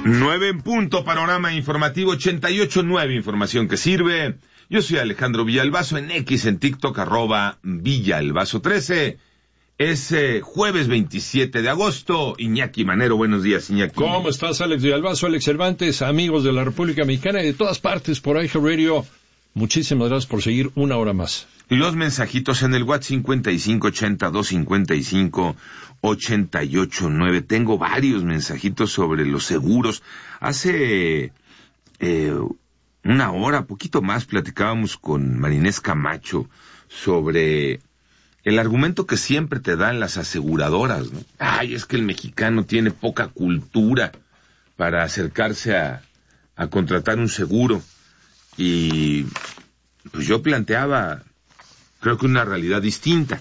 9 en punto, panorama informativo 88.9, información que sirve. Yo soy Alejandro Villalbazo, en X, en TikTok, @Villalbazo13. Es jueves 27 de agosto. Iñaki Manero, buenos días, Iñaki. ¿Cómo estás, Alex Villalbazo, Alex Cervantes, amigos de la República Mexicana y de todas partes por iHeart Radio? Muchísimas gracias por seguir una hora más. Los mensajitos en el WhatsApp 5580-255-88.9. Tengo varios mensajitos sobre los seguros. Hace una hora, poquito más, platicábamos con Marinés Camacho sobre el argumento que siempre te dan las aseguradoras, ¿no? Ay, es que el mexicano tiene poca cultura para acercarse a contratar un seguro. Y pues yo planteaba, creo que una realidad distinta.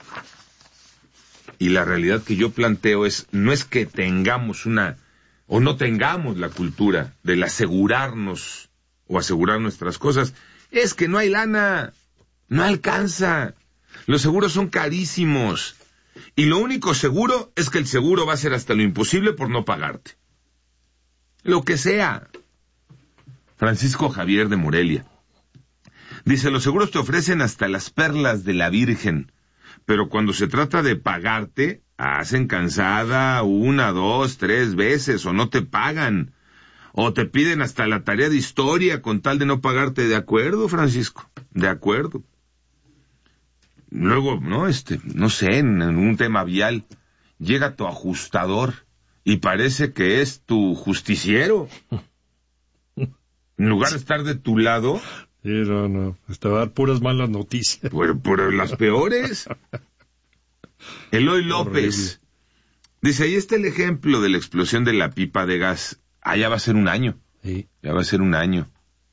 Y la realidad que yo planteo no es que tengamos o no tengamos la cultura del asegurarnos o asegurar nuestras cosas, es que no hay lana, no alcanza. Los seguros son carísimos. Y lo único seguro es que el seguro va a hacer hasta lo imposible por no pagarte. Lo que sea. Francisco Javier de Morelia dice, los seguros te ofrecen hasta las perlas de la Virgen, pero cuando se trata de pagarte, hacen cansada 1, 2, 3 veces, o no te pagan, o te piden hasta la tarea de historia con tal de no pagarte. ¿De acuerdo, Francisco? De acuerdo. Luego, no sé, en un tema vial, llega tu ajustador y parece que es tu justiciero. En lugar de estar de tu lado... Sí, no, te va a dar puras malas noticias. Por las peores. Eloy López dice, ahí está el ejemplo de la explosión de la pipa de gas. Ya va a ser un año. Sí. Ya va a ser un año.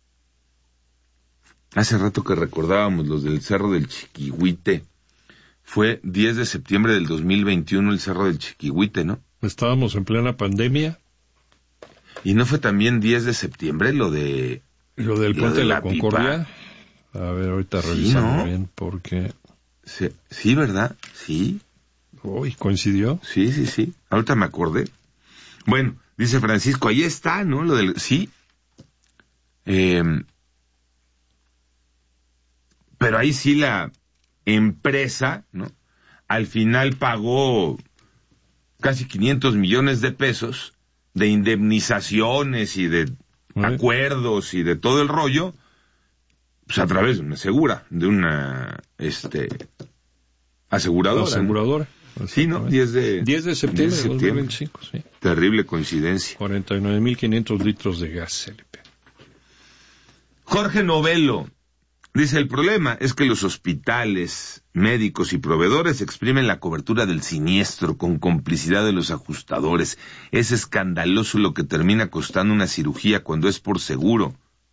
Hace rato que recordábamos los del Cerro del Chiquihuite. Fue 10 de septiembre del 2021 el Cerro del Chiquihuite, ¿no? Estábamos en plena pandemia. ¿Y no fue también 10 de septiembre lo del puente de la Concordia? Pipa? A ver, ahorita revisamos, ¿no? Bien, porque... Sí, ¿verdad? Sí. Uy, ¿coincidió? Sí. Ahorita me acordé. Bueno, dice Francisco, ahí está, ¿no? Lo del... Sí. Pero ahí sí la empresa, ¿no? Al final pagó casi 500 millones de pesos de indemnizaciones y de acuerdos y de todo el rollo, pues a través de una aseguradora. Aseguradora. ¿No? Sí, ¿no? 10 de septiembre de 2025, sí. Terrible coincidencia. 49.500 litros de gas LP. Jorge Novelo dice, el problema es que los hospitales, médicos y proveedores exprimen la cobertura del siniestro con complicidad de los ajustadores. Es escandaloso lo que termina costando una cirugía cuando es por seguro.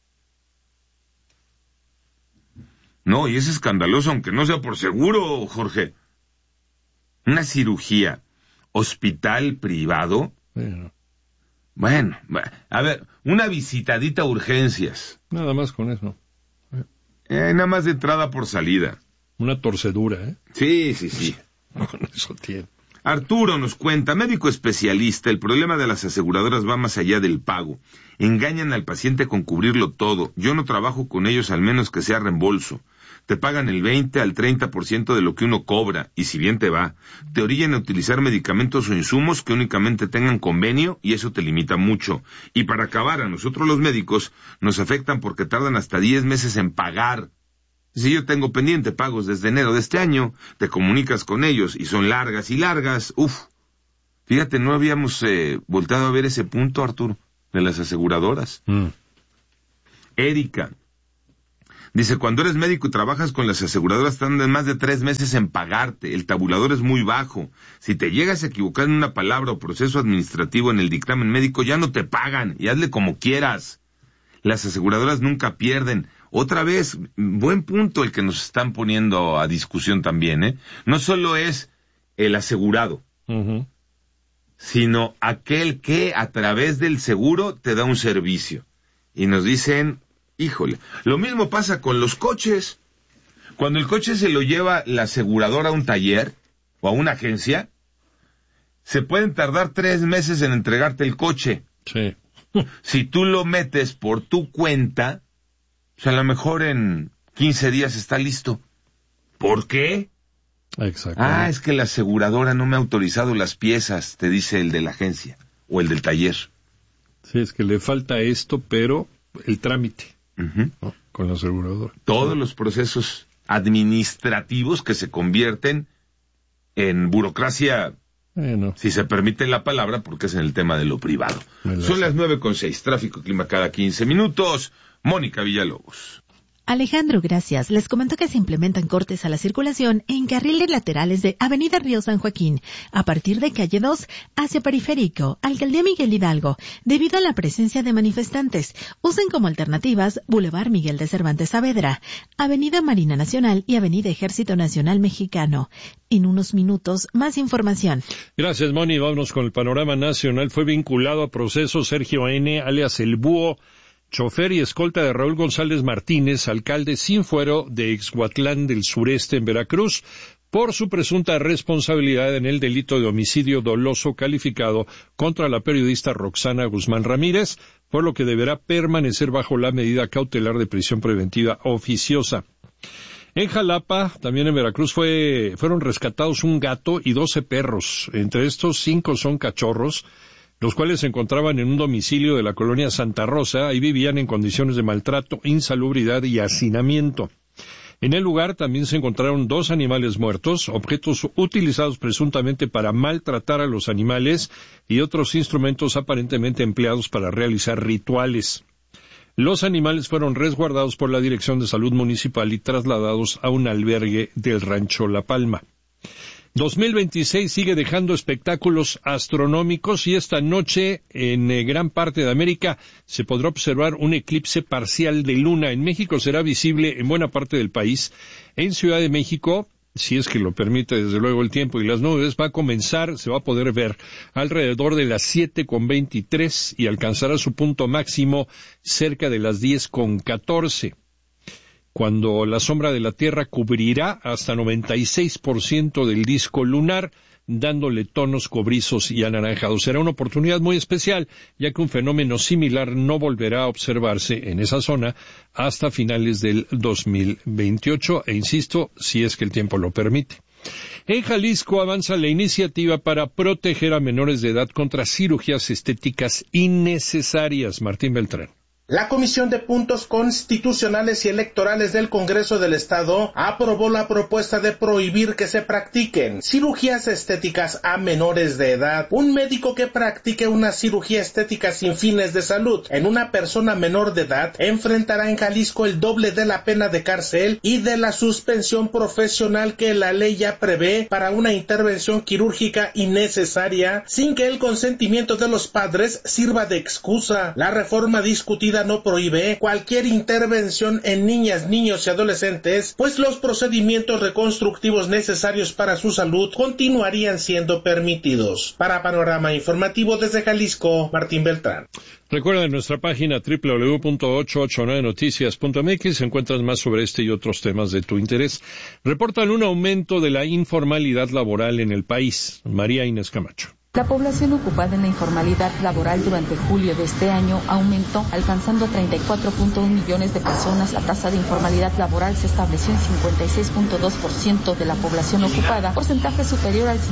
No, y es escandaloso aunque no sea por seguro, Jorge. Una cirugía, hospital privado. Bueno, a ver, una visitadita a urgencias. Nada más con eso. Nada más de entrada por salida. Una torcedura, ¿eh? Sí. Con eso tiene. Arturo nos cuenta, médico especialista, el problema de las aseguradoras va más allá del pago. Engañan al paciente con cubrirlo todo. Yo no trabajo con ellos al menos que sea reembolso. Te pagan el 20 al 30% de lo que uno cobra, y si bien te va, te orillan a utilizar medicamentos o insumos que únicamente tengan convenio, y eso te limita mucho. Y para acabar, a nosotros los médicos nos afectan porque tardan hasta 10 meses en pagar. Si yo tengo pendiente pagos desde enero de este año, te comunicas con ellos y son largas y largas. Fíjate, no habíamos volteado a ver ese punto, Arturo, de las aseguradoras. Erika dice, cuando eres médico y trabajas con las aseguradoras, tardan más de 3 meses en pagarte. El tabulador es muy bajo. Si te llegas a equivocar en una palabra o proceso administrativo en el dictamen médico, ya no te pagan, y hazle como quieras. Las aseguradoras nunca pierden. Otra vez, buen punto el que nos están poniendo a discusión también, ¿eh? No solo es el asegurado, sino aquel que a través del seguro te da un servicio. Y nos dicen, híjole, lo mismo pasa con los coches. Cuando el coche se lo lleva la aseguradora a un taller o a una agencia, se pueden tardar 3 meses en entregarte el coche. Sí. Si tú lo metes por tu cuenta, pues a lo mejor en 15 días está listo. ¿Por qué? Exacto. Es que la aseguradora no me ha autorizado las piezas, te dice el de la agencia o el del taller. Sí, es que le falta esto, pero el trámite, Uh-huh. ¿no? Con la aseguradora. Todos los procesos administrativos que se convierten en burocracia, si se permite la palabra, porque es en el tema de lo privado. Son las 9:06, tráfico, clima cada 15 minutos. Mónica Villalobos. Alejandro, gracias. Les comento que se implementan cortes a la circulación en carriles laterales de Avenida Río San Joaquín, a partir de calle 2 hacia Periférico, Alcaldía Miguel Hidalgo, debido a la presencia de manifestantes. Usen como alternativas Boulevard Miguel de Cervantes Saavedra, Avenida Marina Nacional y Avenida Ejército Nacional Mexicano. En unos minutos, más información. Gracias, Moni. Vámonos con el panorama nacional. Fue vinculado a proceso Sergio N., alias El Búho, chofer y escolta de Raúl González Martínez, alcalde sin fuero de Ixhuatlán del Sureste en Veracruz, por su presunta responsabilidad en el delito de homicidio doloso calificado contra la periodista Roxana Guzmán Ramírez, por lo que deberá permanecer bajo la medida cautelar de prisión preventiva oficiosa. En Jalapa, también en Veracruz, fueron rescatados un gato y 12 perros. Entre estos, 5 son cachorros, los cuales se encontraban en un domicilio de la colonia Santa Rosa y vivían en condiciones de maltrato, insalubridad y hacinamiento. En el lugar también se encontraron 2 animales muertos, objetos utilizados presuntamente para maltratar a los animales y otros instrumentos aparentemente empleados para realizar rituales. Los animales fueron resguardados por la Dirección de Salud Municipal y trasladados a un albergue del Rancho La Palma. 2026 sigue dejando espectáculos astronómicos y esta noche en gran parte de América se podrá observar un eclipse parcial de luna. En México será visible en buena parte del país. En Ciudad de México, si es que lo permite desde luego el tiempo y las nubes, se va a poder ver alrededor de las 7:23 y alcanzará su punto máximo cerca de las 10:14. Cuando la sombra de la Tierra cubrirá hasta 96% del disco lunar, dándole tonos cobrizos y anaranjados. Será una oportunidad muy especial, ya que un fenómeno similar no volverá a observarse en esa zona hasta finales del 2028, e insisto, si es que el tiempo lo permite. En Jalisco avanza la iniciativa para proteger a menores de edad contra cirugías estéticas innecesarias. Martín Beltrán. La Comisión de Puntos Constitucionales y Electorales del Congreso del Estado aprobó la propuesta de prohibir que se practiquen cirugías estéticas a menores de edad. Un médico que practique una cirugía estética sin fines de salud en una persona menor de edad enfrentará en Jalisco el doble de la pena de cárcel y de la suspensión profesional que la ley ya prevé para una intervención quirúrgica innecesaria sin que el consentimiento de los padres sirva de excusa. La reforma discutida no prohíbe cualquier intervención en niñas, niños y adolescentes, pues los procedimientos reconstructivos necesarios para su salud continuarían siendo permitidos. Para Panorama Informativo desde Jalisco, Martín Beltrán. Recuerda en nuestra página www.889noticias.mx encuentras más sobre este y otros temas de tu interés. Reportan un aumento de la informalidad laboral en el país. María Inés Camacho. La población ocupada en la informalidad laboral durante julio de este año aumentó, alcanzando 34.1 millones de personas. La tasa de informalidad laboral se estableció en 56.2% de la población ocupada, porcentaje superior al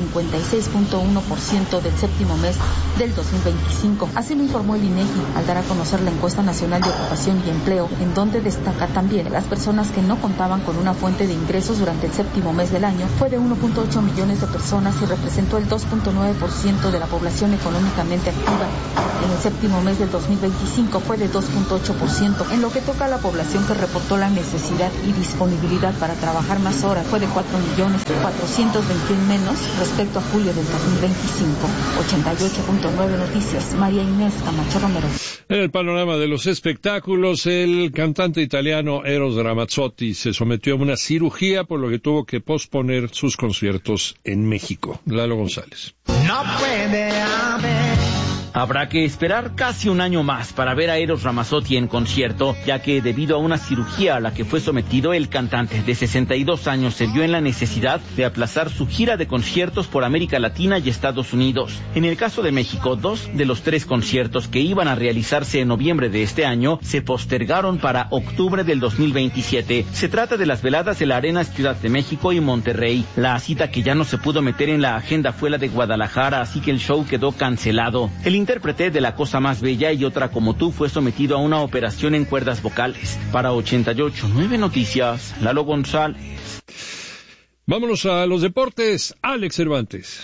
56.1% del séptimo mes del 2025. Así lo informó el INEGI al dar a conocer la encuesta nacional de ocupación y empleo, en donde destaca también las personas que no contaban con una fuente de ingresos durante el séptimo mes del año. Fue de 1.8 millones de personas y representó el 2.9% de la población económicamente activa. En el séptimo mes del 2025 fue de 2.8%. En lo que toca a la población que reportó la necesidad y disponibilidad para trabajar más horas, fue de 4.421.000 menos respecto a julio del 2025. 88.9 Noticias, María Inés Camacho Romero. En el panorama de los espectáculos, el cantante italiano Eros Ramazzotti se sometió a una cirugía, por lo que tuvo que posponer sus conciertos en México. Lalo González. No puede haber Habrá que esperar casi un año más para ver a Eros Ramazzotti en concierto, ya que debido a una cirugía a la que fue sometido, el cantante de 62 años se vio en la necesidad de aplazar su gira de conciertos por América Latina y Estados Unidos. En el caso de México, 2 de los 3 conciertos que iban a realizarse en noviembre de este año se postergaron para octubre del 2027. Se trata de las veladas de la Arena Ciudad de México y Monterrey. La cita que ya no se pudo meter en la agenda fue la de Guadalajara, así que el show quedó cancelado. El intérprete de La Cosa Más Bella y Otra Como Tú fue sometido a una operación en cuerdas vocales. Para 88.9 Noticias, Lalo González. Vámonos a los deportes. Alex Cervantes.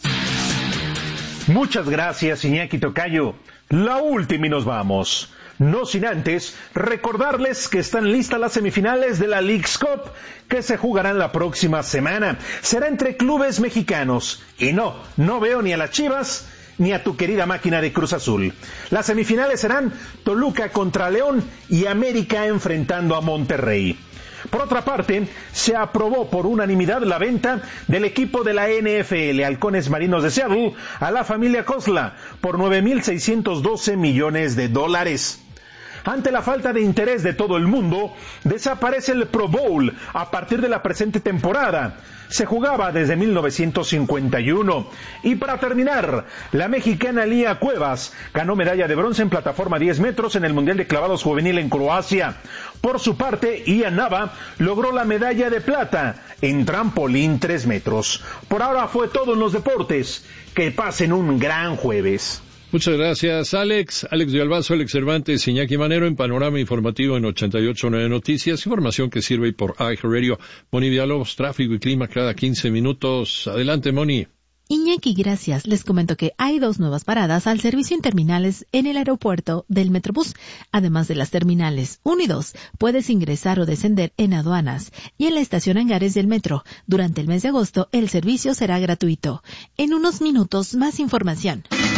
Muchas gracias, Iñaki Tocayo. La última y nos vamos. No sin antes recordarles que están listas las semifinales de la Leagues Cup que se jugarán la próxima semana. Será entre clubes mexicanos. Y no veo ni a las Chivas ni a tu querida máquina de Cruz Azul. Las semifinales serán Toluca contra León y América enfrentando a Monterrey. Por otra parte, se aprobó por unanimidad la venta del equipo de la NFL, Halcones Marinos de Seattle, a la familia Khosla por $9,612 millones. Ante la falta de interés de todo el mundo, desaparece el Pro Bowl a partir de la presente temporada. Se jugaba desde 1951. Y para terminar, la mexicana Lía Cuevas ganó medalla de bronce en plataforma 10 metros en el Mundial de Clavados Juvenil en Croacia. Por su parte, Ian Nava logró la medalla de plata en trampolín 3 metros. Por ahora fue todo en los deportes. Que pasen un gran jueves. Muchas gracias, Alex. Alex de Albazo, Alex Cervantes, Iñaki Manero en Panorama Informativo en 88.9 Noticias. Información que sirve por iHeartRadio. Moni Villalobos, tráfico y clima cada 15 minutos. Adelante, Moni. Iñaki, gracias. Les comento que hay 2 nuevas paradas al servicio en terminales en el aeropuerto del Metrobús. Además de las terminales 1 y 2, puedes ingresar o descender en aduanas y en la estación Hangares del Metro. Durante el mes de agosto, el servicio será gratuito. En unos minutos, más información.